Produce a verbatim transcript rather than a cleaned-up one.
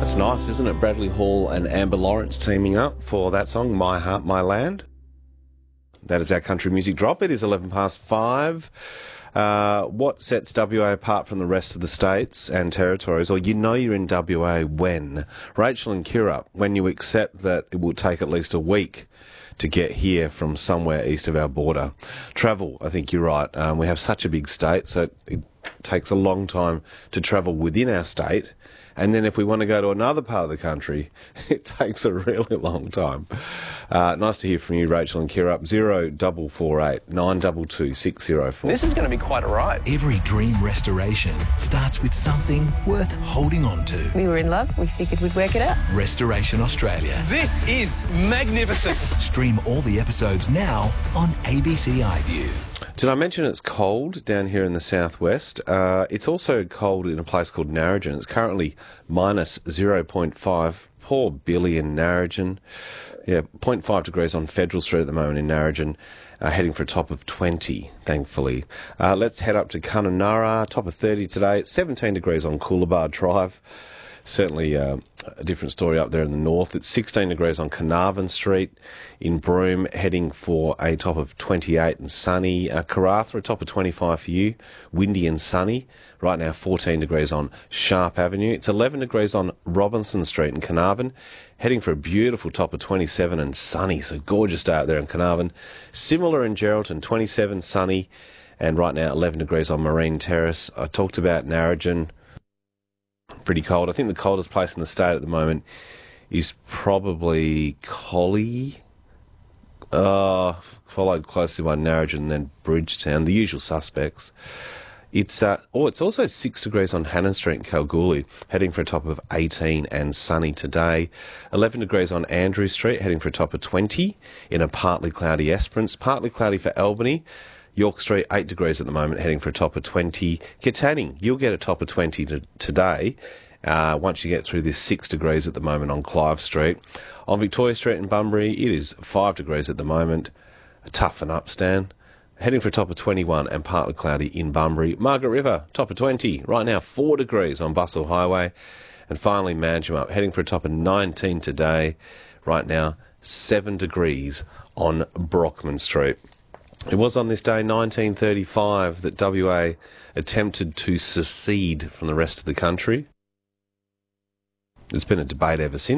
That's nice, isn't it? Bradley Hall and Amber Lawrence teaming up for that song, My Heart, My Land. That is our country music drop. It is eleven past five. Uh, what sets W A apart from the rest of the states and territories? Or you know you're in W A when? Rachel and Kira, when you accept that it will take at least a week to get here from somewhere east of our border. Travel, I think you're right. Um, we have such a big state, so it takes a long time to travel within our state. And then if we want to go to another part of the country, it takes a really long time. Uh, nice to hear from you, Rachel and Kira. Up zero double four eight nine two two six zero four. This is going to be quite a ride. Every dream restoration starts with something worth holding on to. We were in love. We figured we'd work it out. Restoration Australia. This is magnificent. Stream all the episodes now on A B C iView. Did I mention it's cold down here in the southwest? Uh, it's also cold in a place called Narrogin. It's currently minus zero point five. Poor Billy in Narrogin. Yeah, zero point five degrees on Federal Street at the moment in Narrogin. Uh, heading for a top of twenty, thankfully. Uh, let's head up to Kununurra, top of thirty today. It's seventeen degrees on Coolabah Drive. Certainly uh, a different story up there in the north. It's sixteen degrees on Carnarvon Street in Broome, heading for a top of twenty-eight and sunny. Uh, Karratha, a top of twenty-five for you, windy and sunny. Right now, fourteen degrees on Sharp Avenue. It's eleven degrees on Robinson Street in Carnarvon, heading for a beautiful top of twenty-seven and sunny. So gorgeous day out there in Carnarvon. Similar in Geraldton, twenty-seven sunny, and right now eleven degrees on Marine Terrace. I talked about Narrogin. Pretty cold. I think the coldest place in the state at the moment is probably Collie, uh, followed closely by Narrogin and then Bridgetown, the usual suspects. It's uh, oh, it's also six degrees on Hannon Street in Kalgoorlie, heading for a top of eighteen and sunny today. eleven degrees on Andrew Street, heading for a top of twenty in a partly cloudy Esperance. Partly cloudy for Albany. York Street, eight degrees at the moment, heading for a top of twenty. Katanning, you'll get a top of twenty to, today uh, once you get through this six degrees at the moment on Clive Street. On Victoria Street in Bunbury, it is five degrees at the moment. Toughen up, Stan. Heading for a top of twenty-one and partly cloudy in Bunbury. Margaret River, top of twenty. Right now, four degrees on Bustle Highway. And finally, Manjimup, heading for a top of nineteen today. Right now, seven degrees on Brockman Street. It was on this day, nineteen thirty-five, that W A attempted to secede from the rest of the country. There's been a debate ever since.